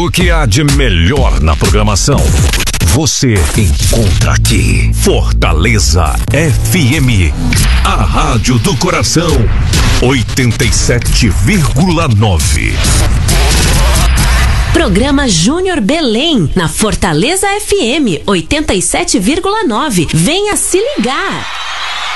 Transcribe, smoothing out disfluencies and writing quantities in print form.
O que há de melhor na programação você encontra aqui. Fortaleza FM, a rádio do coração, 87,9. Programa Júnior Belém, na Fortaleza FM 87,9. Venha se ligar.